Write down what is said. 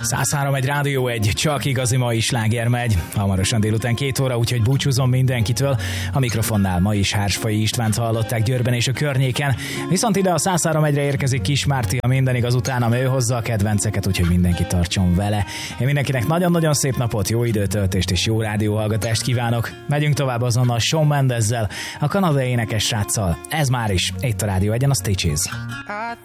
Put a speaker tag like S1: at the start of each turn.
S1: 103 egy Rádió 1, csak igazi mai sláger megy. Hamarosan délután 2 óra, úgyhogy búcsúzom mindenkitől. A mikrofonnál ma is Hársfai Istvánt hallották Győrben és a környéken. Viszont ide a 103 1-re érkezik Kis Márti, a minden igaz utánam, ő hozza a kedvenceket, úgyhogy mindenki tartson vele. Én mindenkinek nagyon-nagyon szép napot, jó időtöltést és jó rádióhallgatást kívánok. Megyünk tovább azonnal Shawn Mendezzel, a kanadai énekes sráccal. Ez már is itt a Rádió 1-en a Stitches.